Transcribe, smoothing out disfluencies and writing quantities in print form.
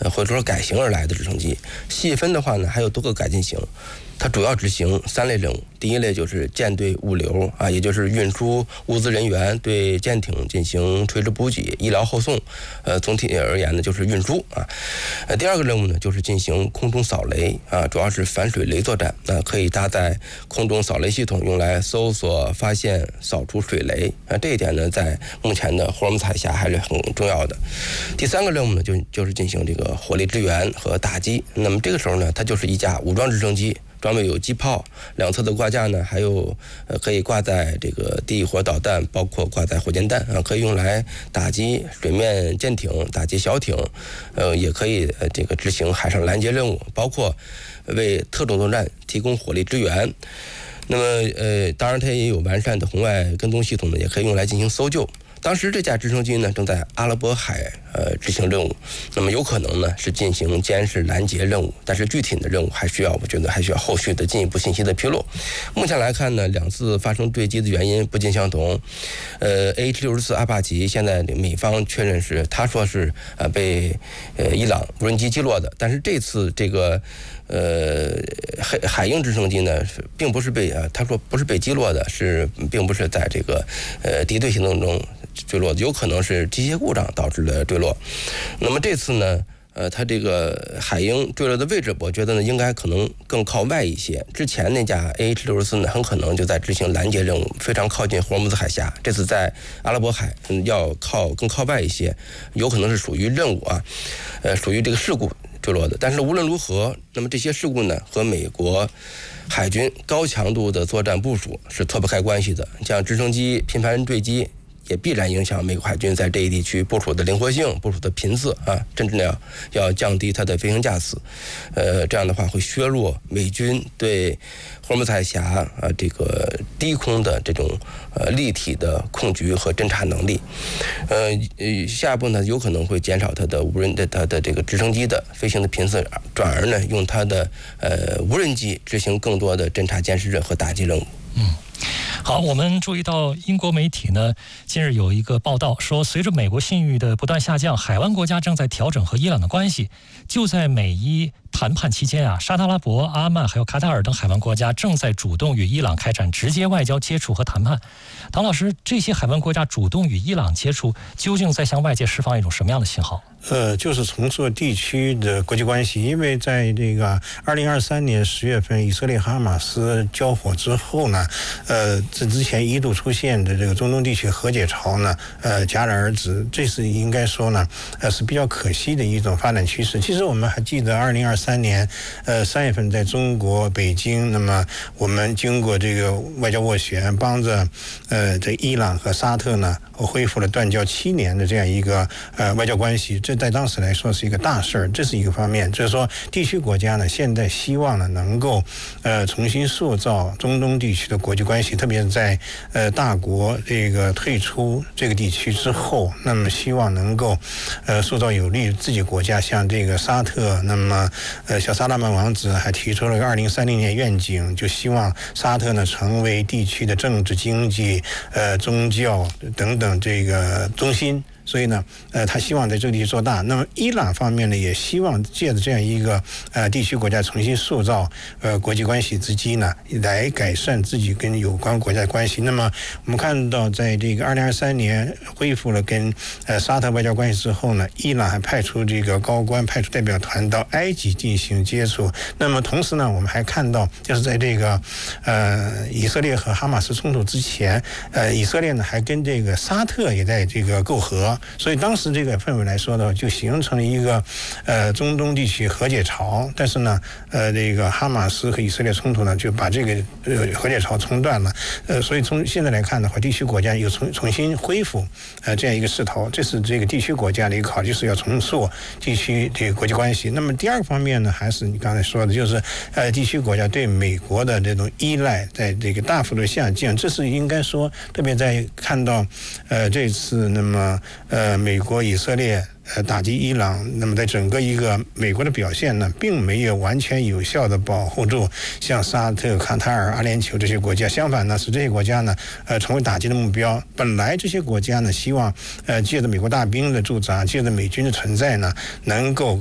或者说改型而来的直升机。细分的话呢，还有多个改进型。它主要执行3类任务，第一类就是舰队物流啊，也就是运输物资人员，对舰艇进行垂直补给、医疗后送。总体而言呢，就是运输啊。第二个任务呢，就是进行空中扫雷啊，主要是反水雷作战可以搭载空中扫雷系统，用来搜索、发现、扫除水雷这一点呢，在目前的霍尔木兹海峡还是很重要的。第三个任务呢，就是进行这个火力支援和打击。那么这个时候呢，它就是一架武装直升机。装备有机炮，两侧的挂架呢，还有可以挂载这个地火导弹，包括挂载火箭弹可以用来打击水面舰艇、打击小艇，也可以这个执行海上拦截任务，包括为特种作战提供火力支援。那么当然它也有完善的红外跟踪系统呢，也可以用来进行搜救。当时这架直升机呢正在阿拉伯海执行任务，那么有可能呢是进行监视拦截任务，但是具体的任务我觉得还需要后续的进一步信息的披露。目前来看呢，两次发生坠机的原因不尽相同。AH-64阿帕奇现在美方确认是他说是被伊朗无人机击落的，但是这次这个海鹰直升机呢并不是被他说不是被击落的，并不是在这个敌对行动中坠落的，有可能是机械故障导致的坠落。那么这次呢，它这个海鹰坠落的位置，我觉得呢应该可能更靠外一些。之前那架 AH-64呢，很可能就在执行拦截任务，非常靠近霍尔木兹海峡。这次在阿拉伯海，要更靠外一些，有可能是属于任务属于这个事故坠落的。但是无论如何，那么这些事故呢，和美国海军高强度的作战部署是脱不开关系的。像直升机频繁坠机，也必然影响美国海军在这一地区部署的灵活性、部署的频次甚至呢要降低它的飞行架次。这样的话会削弱美军对霍尔木兹海峡这个低空的这种立体的控局和侦察能力。下一步呢有可能会减少它的它的这个直升机的飞行的频次，转而呢用它的无人机执行更多的侦察监视和打击任务。 好，我们注意到英国媒体呢，近日有一个报道说，随着美国信誉的不断下降，海湾国家正在调整和伊朗的关系。就在美伊谈判期间沙特阿拉伯、阿曼还有卡塔尔等海湾国家正在主动与伊朗开展直接外交接触和谈判。唐老师，这些海湾国家主动与伊朗接触，究竟在向外界释放一种什么样的信号？ 就是重塑地区的国际关系。因为在这个2023年10月份以色列哈马斯交火之后呢，这之前一度出现的这个中东地区和解潮呢，戛然而止。这是应该说呢，是比较可惜的一种发展趋势。其实我们还记得2023年3月份在中国北京，那么我们经过这个外交斡旋，帮着这伊朗和沙特呢恢复了断交7年的这样一个外交关系。这在当时来说是一个大事儿，这是一个方面。就是说地区国家呢现在希望呢能够重新塑造中东地区的国际关系，特别是在大国这个退出这个地区之后，那么希望能够塑造有利于自己国家。像这个沙特，那么小萨拉曼王子还提出了2030年愿景，就希望沙特呢成为地区的政治、经济、宗教等等这个中心。所以呢，他希望在这个地区做大。那么伊朗方面呢，也希望借着这样一个地区国家重新塑造国际关系之机呢，来改善自己跟有关国家的关系。那么我们看到，在这个2023年恢复了跟沙特外交关系之后呢，伊朗还派出这个高官、派出代表团到埃及进行接触。那么同时呢，我们还看到，就是在这个以色列和哈马斯冲突之前，以色列呢还跟这个沙特也在这个媾和。所以当时这个氛围来说呢，就形成了一个中东地区和解潮。但是呢，这个哈马斯和以色列冲突呢，就把这个和解潮中断了。所以从现在来看的话，地区国家又重新恢复这样一个势头。这是这个地区国家的一个考虑，就是要重塑地区这个国际关系。那么第二个方面呢，还是你刚才说的，就是地区国家对美国的这种依赖在这个大幅度下降。这是应该说，特别在看到这次那么美国、以色列打击伊朗，那么在整个一个美国的表现呢，并没有完全有效的保护住像沙特、卡塔尔、阿联酋这些国家，相反呢，使这些国家呢成为打击的目标。本来这些国家呢，希望借着美国大兵的驻扎，借着美军的存在呢，能够